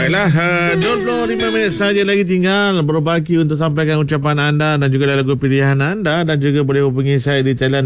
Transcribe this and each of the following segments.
Baiklah, 25 minit saja lagi tinggal berbaki untuk sampaikan ucapan anda dan juga lagu pilihan anda, dan juga boleh hubungi saya di talian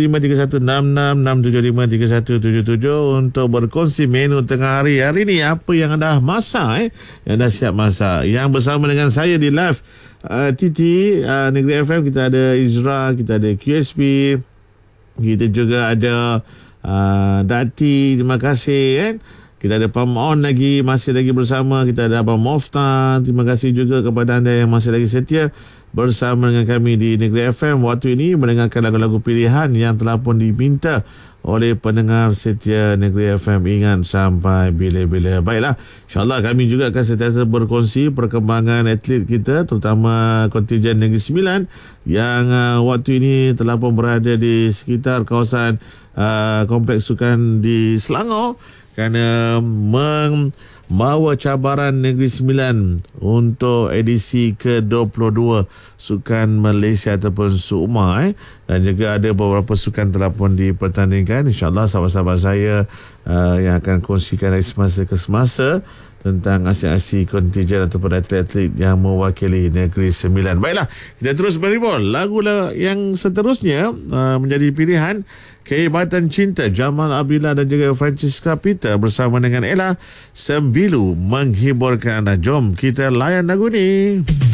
67531666753177 untuk berkongsi menu tengah hari. Hari ni apa yang anda masak, yang dah siap masak. Yang bersama dengan saya di live Titi Negeri FM, kita ada Izra, kita ada QSP, kita juga ada Dati, terima kasih kan. Kita ada Pam On lagi, masih lagi bersama. Kita ada Abang Moftan. Terima kasih juga kepada anda yang masih lagi setia bersama dengan kami di Negeri FM waktu ini, mendengarkan lagu-lagu pilihan yang telah pun diminta oleh pendengar setia Negeri FM. Ingat sampai bila-bila. Baiklah, insyaAllah kami juga akan sentiasa berkongsi perkembangan atlet kita, terutama kontijen Negeri Sembilan yang waktu ini telah pun berada di sekitar kawasan kompleks sukan di Selangor, kerana membawa cabaran Negeri Sembilan untuk edisi ke-22 Sukan Malaysia ataupun SUMA. Dan juga ada beberapa sukan telah pun dipertandingkan. InsyaAllah sahabat-sahabat saya yang akan kongsikan dari semasa ke semasa tentang aksi-aksi kontijen ataupun atlet-atlet yang mewakili Negeri Sembilan. Baiklah, kita terus berhibur. Lagu yang seterusnya menjadi pilihan Kehebatan Cinta, Jamal Abdillah dan juga Francisca Peter bersama dengan Ella Sembilu menghiburkan anda. Jom kita layan lagu ni.